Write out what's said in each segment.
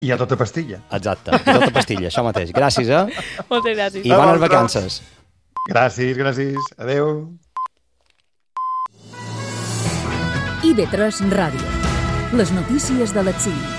I a tota pastilla. Exacte, a tota pastilla, això mateix. Gràcies, Moltes gràcies. I bones vacances. Gràcies. Adéu. IB3 Ràdio. Les notícies de les 5.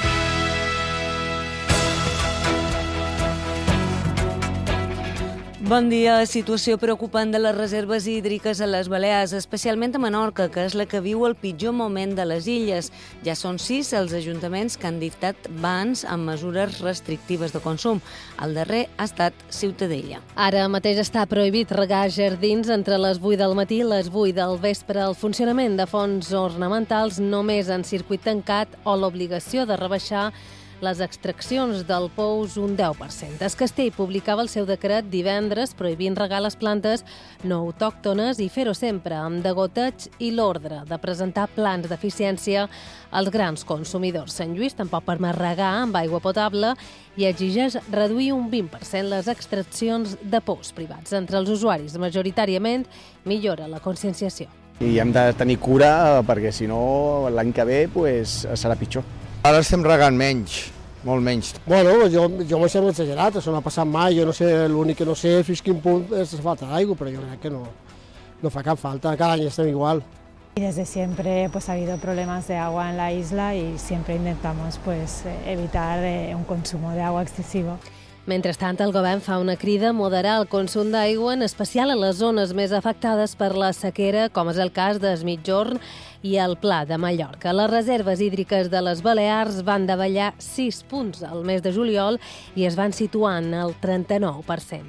Bon dia. Situació preocupant de les reserves hídriques a les Balears, especialment a Menorca, que és la que viu el pitjor moment de les illes. Ja són 6 els ajuntaments que han dictat bans amb mesures restrictives de consum. El darrer ha estat Ciutadella. Ara mateix està prohibit regar jardins entre les 8 del matí i les 8 del vespre. El funcionament de fonts ornamentals només en circuit tancat o l'obligació de rebaixar les extraccions del pous un 10%. Es Castell publicava el seu decret divendres prohibint regar les plantes no autòctones i fer-ho sempre amb degoteig i l'ordre de presentar plans d'eficiència als grans consumidors. Sant Lluís tampoc permet regar amb aigua potable i exigeix reduir un 20% les extraccions de pous privats. Entre els usuaris, majoritàriament, millora la conscienciació. I hem de tenir cura perquè, si no, l'any que ve serà pitjor. Ara estem regant menys, molt menys. Bueno, jo m'ho sembla exagerat, això no ha passat mai, jo no sé, l'únic que no sé fins quin punt és falta d'aigua, però jo crec que no fa cap falta, cada any estem igual. Y desde siempre ha habido problemas de agua en la isla y siempre intentamos evitar un consumo de agua excesivo. Mentrestant, el govern fa una crida a moderar el consum d'aigua, en especial a les zones més afectades per la sequera, com és el cas d'Es Migjorn i el Pla de Mallorca. Les reserves hídriques de les Balears van davallar 6 punts al mes de juliol i es van situar en el 39%.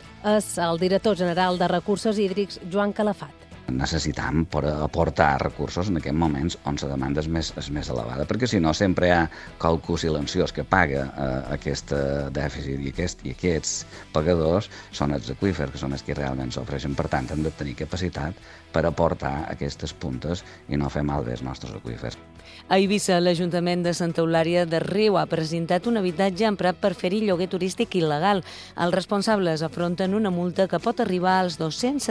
És el director general de Recursos Hídrics, Joan Calafat. Necessitam aportar recursos en aquests moments on la demanda és més elevada, perquè si no sempre hi ha qualcú silenciós que paga aquest dèficit i aquests pagadors són els aqüífers, que són els que realment s'ofereixen. Per tant, hem de tenir capacitat per aportar aquestes puntes i no fer malbé els nostres aqüífers. A Eivissa, l'Ajuntament de Santa Eulària de Riu ha presentat un habitatge emprat per fer-hi lloguer turístic il·legal. Els responsables afronten una multa que pot arribar als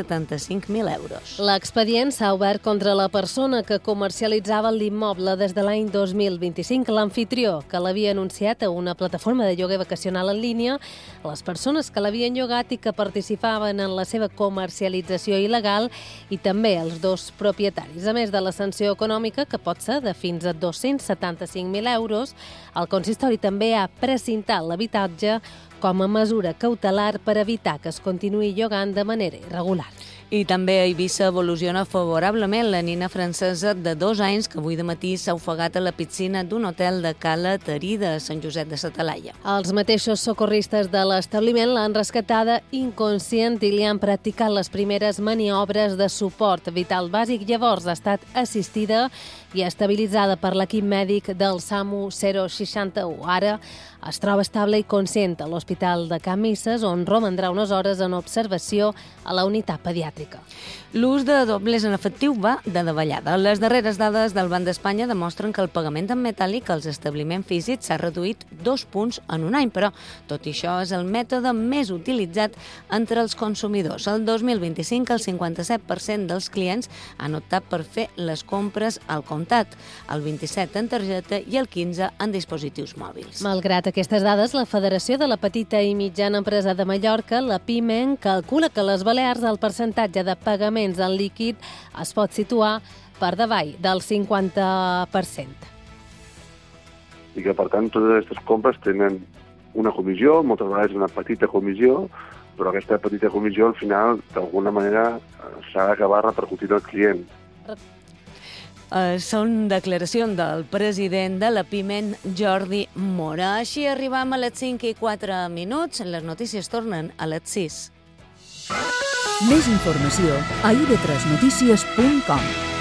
275.000 euros. L'expedient s'ha obert contra la persona que comercialitzava l'immoble des de l'any 2025. L'anfitrió, que l'havia anunciat a una plataforma de lloguer vacacional en línia, les persones que l'havien llogat i que participaven en la seva comercialització il·legal i també els dos propietaris. A més de la sanció econòmica, que pot ser de fins a 275.000 euros, el consistori també ha precintat l'habitatge com a mesura cautelar per evitar que es continuï llogant de manera irregular. I també a Eivissa evoluciona favorablement la nina francesa de 2 anys que avui de matí s'ha ofegat a la piscina d'un hotel de Cala Tarida, a Sant Josep de sa Talaia. Els mateixos socorristes de l'establiment l'han rescatada inconscient i li han practicat les primeres maniobres de suport vital bàsic. Llavors ha estat assistida i estabilitzada per l'equip mèdic del SAMU 061. Ara es troba estable i conscient a l'Hospital de Can Misses, on romandrà unes hores en observació a la unitat pediàtrica. L'ús de dobles en efectiu va de davallada. Les darreres dades del Banc d'Espanya demostren que el pagament en metàl·lic als establiments físics s'ha reduït 2 punts en un any, però tot i això és el mètode més utilitzat entre els consumidors. El 2025 el 57% dels clients han optat per fer les compres al comptat, el 27% en targeta i el 15% en dispositius mòbils. Malgrat aquestes dades, la Federació de la Petita i Mitjana Empresa de Mallorca, la PIMEN, calcula que a les Balears el percentatge de pagaments en líquid es pot situar per davall del 50%. I que, per tant, totes aquestes compres tenen una comissió, moltes vegades una petita comissió, però aquesta petita comissió, al final, d'alguna manera, s'ha d'acabar repercutint al client. Són declaracions del president de la PIMEN, Jordi Mora. Així arribam a les 5:04. Les notícies tornen a les 6. Més informació a ib3notícies.com.